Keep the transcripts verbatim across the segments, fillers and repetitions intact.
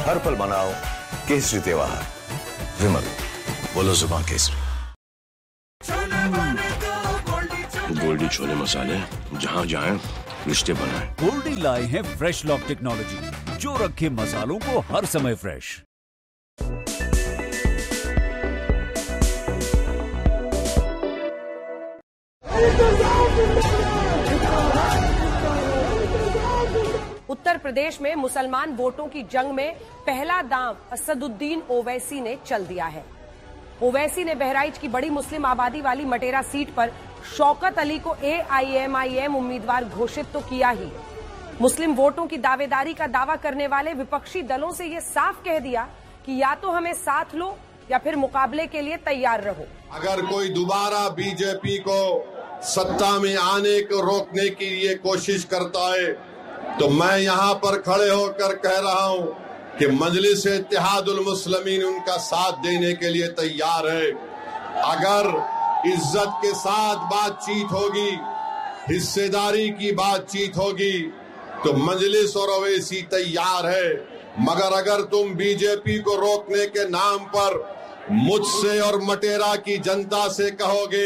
हर पल मनाओ केसरी त्योहार। विमल, बोलो जुबान केसरी। गोल्डी छोले मसाले, जहाँ जाएं रिश्ते बनाएं। गोल्डी लाए हैं फ्रेश लॉक टेक्नोलॉजी, जो रखे मसालों को हर समय फ्रेश। उत्तर प्रदेश में मुसलमान वोटों की जंग में पहला दांव असदुद्दीन ओवैसी ने चल दिया है। ओवैसी ने बहराइच की बड़ी मुस्लिम आबादी वाली मटेरा सीट पर शौकत अली को एआईएमआईएम उम्मीदवार घोषित तो किया ही, मुस्लिम वोटों की दावेदारी का दावा करने वाले विपक्षी दलों से ये साफ कह दिया कि या तो हमें साथ लो या फिर मुकाबले के लिए तैयार रहो। अगर कोई दोबारा बीजेपी को सत्ता में आने को रोकने की ये कोशिश करता है तो मैं यहाँ पर खड़े होकर कह रहा हूँ कि मजलिस इत्तेहादुल मुस्लिमीन उनका साथ देने के लिए तैयार है। अगर इज्जत के साथ बातचीत होगी, हिस्सेदारी की बातचीत होगी तो मजलिस और ओवैसी तैयार है। मगर अगर तुम बीजेपी को रोकने के नाम पर मुझसे और मटेरा की जनता से कहोगे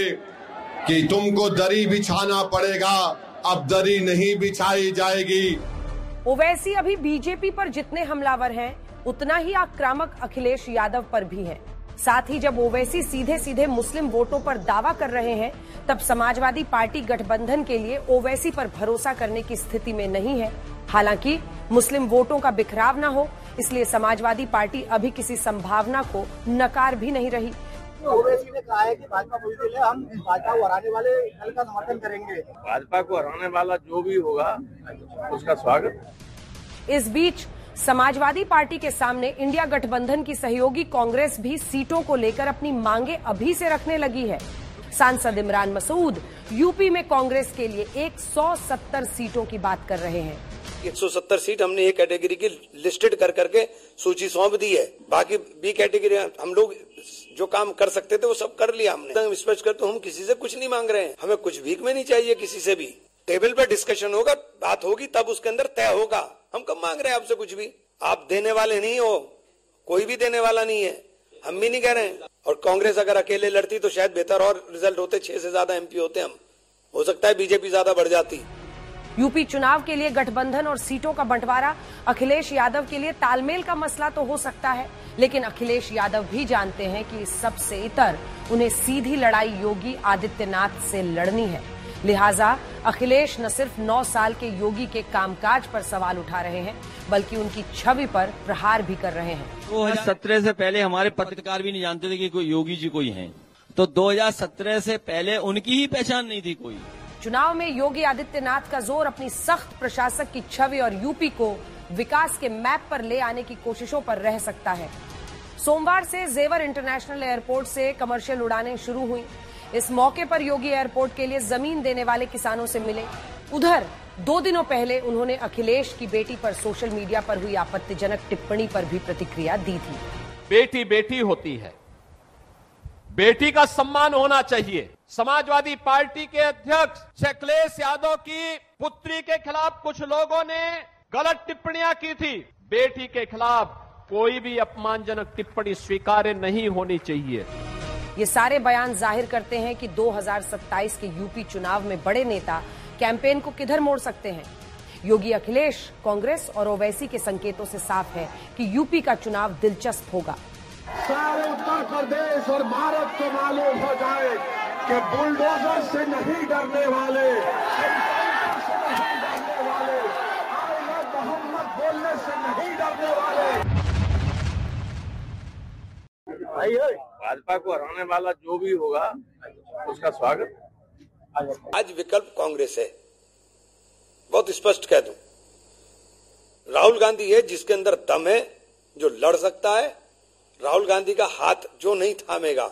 कि तुमको दरी बिछाना पड़ेगा, अब दरी नहीं बिछाई जाएगी। ओवैसी अभी बीजेपी पर जितने हमलावर हैं, उतना ही आक्रामक अखिलेश यादव पर भी हैं। साथ ही जब ओवैसी सीधे सीधे मुस्लिम वोटों पर दावा कर रहे हैं, तब समाजवादी पार्टी गठबंधन के लिए ओवैसी पर भरोसा करने की स्थिति में नहीं है। हालांकि मुस्लिम वोटों का बिखराव न हो, इसलिए समाजवादी पार्टी अभी किसी संभावना को नकार भी नहीं रही। ओवैसी ने कहा है कि भाजपा बुलबुल है, हम भाजपा को हराने वाले दल का समर्थन करेंगे। भाजपा को हराने वाला जो भी होगा उसका स्वागत। इस बीच समाजवादी पार्टी के सामने इंडिया गठबंधन की सहयोगी कांग्रेस भी सीटों को लेकर अपनी मांगे अभी से रखने लगी है। सांसद इमरान मसूद यूपी में कांग्रेस के लिए एक सौ सत्तर सीटों की बात कर रहे हैं। एक सौ सत्तर सीट हमने ए कैटेगरी की लिस्टेड कर करके सूची सौंप दी है। बाकी बी कैटेगरी हम लोग जो काम कर सकते थे वो सब कर लिया हमने। स्पष्ट कर, तो हम किसी से कुछ नहीं मांग रहे हैं, हमें कुछ भीख में नहीं चाहिए किसी से भी। टेबल पे डिस्कशन होगा, बात होगी, तब उसके अंदर तय होगा। हम कब मांग रहे हैं आपसे कुछ भी? आप देने वाले नहीं हो, कोई भी देने वाला नहीं है, हम भी नहीं कह रहे हैं। और कांग्रेस अगर अकेले लड़ती तो शायद बेहतर और रिजल्ट होते, छह से ज्यादा एमपी होते हम। हो सकता है बीजेपी ज्यादा बढ़ जाती। यूपी चुनाव के लिए गठबंधन और सीटों का बंटवारा अखिलेश यादव के लिए तालमेल का मसला तो हो सकता है, लेकिन अखिलेश यादव भी जानते हैं कि इस सब से इतर उन्हें सीधी लड़ाई योगी आदित्यनाथ से लड़नी है। लिहाजा अखिलेश न सिर्फ नौ साल के योगी के कामकाज पर सवाल उठा रहे हैं, बल्कि उनकी छवि पर प्रहार भी कर रहे हैं। दो हजार सत्रह से पहले हमारे पत्रकार भी नहीं जानते थे कि कोई योगी जी कोई हैं, तो दो हजार सत्रह से पहले उनकी ही पहचान नहीं थी कोई। चुनाव में योगी आदित्यनाथ का जोर अपनी सख्त प्रशासक की छवि और यूपी को विकास के मैप पर ले आने की कोशिशों पर रह सकता है। सोमवार से जेवर इंटरनेशनल एयरपोर्ट से कमर्शियल उड़ानें शुरू हुई। इस मौके पर योगी एयरपोर्ट के लिए जमीन देने वाले किसानों से मिले। उधर दो दिनों पहले उन्होंने अखिलेश की बेटी पर सोशल मीडिया पर हुई आपत्तिजनक टिप्पणी पर भी प्रतिक्रिया दी थी। बेटी बेटी होती है, बेटी का सम्मान होना चाहिए। समाजवादी पार्टी के अध्यक्ष अखिलेश यादव की पुत्री के खिलाफ कुछ लोगों ने गलत टिप्पणियां की थी। बेटी के खिलाफ कोई भी अपमानजनक टिप्पणी स्वीकार्य नहीं होनी चाहिए। ये सारे बयान जाहिर करते हैं कि दो हज़ार सत्ताईस के यूपी चुनाव में बड़े नेता कैंपेन को किधर मोड़ सकते हैं। योगी अखिलेश, कांग्रेस और ओवैसी के संकेतों से साफ है कि यूपी का चुनाव दिलचस्प होगा। सारे उत्तर प्रदेश और भारत को मालूम हो जाए कि बुलडोजर से नहीं डरने वाले, से नहीं डरने वाले, मोहम्मद बोलने से नहीं डरने वाले। भाजपा को हराने वाला जो भी होगा उसका स्वागत। आज विकल्प कांग्रेस है, बहुत स्पष्ट कह दूं। राहुल गांधी है जिसके अंदर दम है, जो लड़ सकता है। राहुल गांधी का हाथ जो नहीं थामेगा,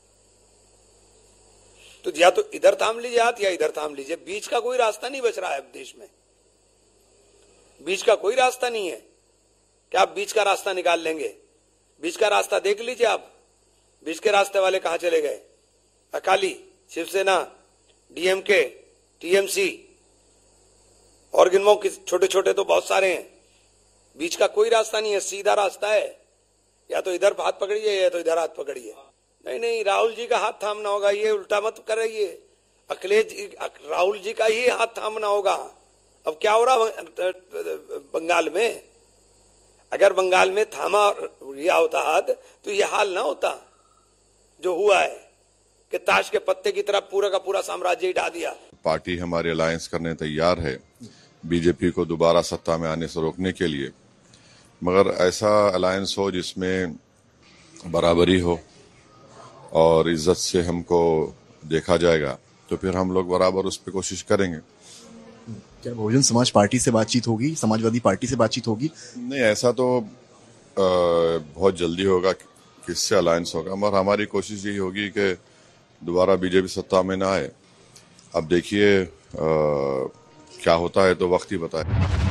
तो या तो इधर थाम लीजिए हाथ या इधर थाम लीजिए। बीच का कोई रास्ता नहीं बच रहा है देश में, बीच का कोई रास्ता नहीं है। क्या आप बीच का रास्ता निकाल लेंगे? बीच का रास्ता देख लीजिए आप, बीच के रास्ते वाले कहां चले गए? अकाली, शिवसेना, डीएमके, टीएमसी और गिनवाओं के छोटे छोटे तो बहुत सारे हैं। बीच का कोई रास्ता नहीं है, सीधा रास्ता है। या तो इधर हाथ पकड़िए या तो इधर हाथ पकड़िए। नहीं नहीं, राहुल जी का हाथ थामना होगा, ये उल्टा मत कराइए। अखिलेश जी, राहुल जी का ही हाथ थामना होगा। अब क्या हो रहा बंगाल में? अगर बंगाल में थामा लिया होता हाथ तो ये हाल ना होता जो हुआ है कि ताश के पत्ते की तरह पूरा का पूरा साम्राज्य ही ढा दिया। पार्टी हमारे अलायंस करने तैयार है बीजेपी को दोबारा सत्ता में आने से रोकने के लिए, मगर ऐसा अलायंस हो जिसमें बराबरी हो और इज्जत से हमको देखा जाएगा, तो फिर हम लोग बराबर उस पर कोशिश करेंगे। क्या बहुजन समाज पार्टी से बातचीत होगी, समाजवादी पार्टी से बातचीत होगी? नहीं, ऐसा तो आ, बहुत जल्दी होगा, किससे अलायंस होगा, मगर हमारी कोशिश यही होगी कि दोबारा बीजेपी सत्ता में ना आए। अब देखिए क्या होता है तो वक्त ही बताए।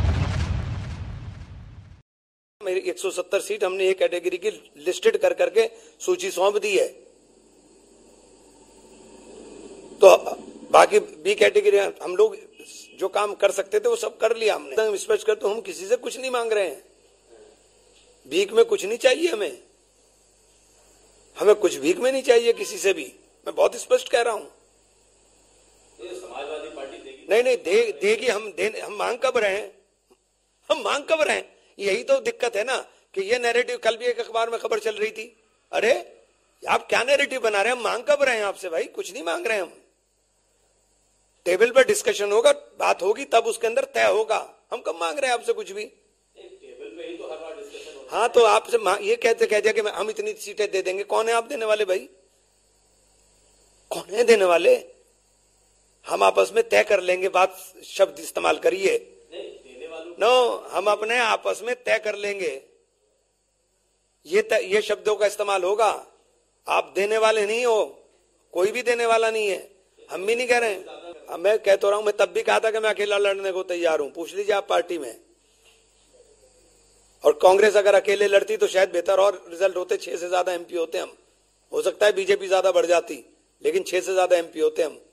मेरी एक सौ सत्तर सीट हमने एक कैटेगरी की लिस्टेड कर करके सूची सौंप दी है, तो बाकी बी कैटेगरी हम लोग जो काम कर सकते थे वो सब कर लिया हमने। स्पष्ट कर, तो हम किसी से कुछ नहीं मांग रहे हैं, भीख में कुछ नहीं चाहिए हमें, हमें कुछ भीख में नहीं चाहिए किसी से भी। मैं बहुत स्पष्ट कह रहा हूं। समाजवादी पार्टी देगी? नहीं नहीं, दे, देगी। हम दे, हम मांग कब रहे हैं? हम मांग कब रहे हैं? यही तो दिक्कत है ना कि ये नैरेटिव, कल भी एक अखबार में खबर चल रही थी, अरे आप क्या नैरेटिव बना रहे हैं? हम मांग कब रहे हैं आपसे? भाई कुछ नहीं मांग रहे हैं हम। टेबल पर डिस्कशन होगा, बात होगी, तब उसके अंदर तय होगा। हम कब मांग रहे हैं आपसे कुछ भी? टेबल पे ही तो हर बार डिस्कशन होता है। हाँ, तो आपसे ये कहते कहते कि हम इतनी सीटें दे देंगे। कौन है आप देने वाले? भाई कौन है देने वाले? हम आपस में तय कर लेंगे, बात शब्द इस्तेमाल करिए। नो, हम अपने आपस में तय कर लेंगे, ये ये शब्दों का इस्तेमाल होगा। आप देने वाले नहीं हो, कोई भी देने वाला नहीं है, हम भी नहीं कह रहे हैं। मैं कह तो रहा हूं, मैं तब भी कहा था कि मैं अकेला लड़ने को तैयार हूं। पूछ लीजिए आप पार्टी में। और कांग्रेस अगर अकेले लड़ती तो शायद बेहतर और रिजल्ट होते, छह से ज्यादा एमपी होते हम। हो सकता है बीजेपी ज्यादा बढ़ जाती, लेकिन छह से ज्यादा एमपी होते हम।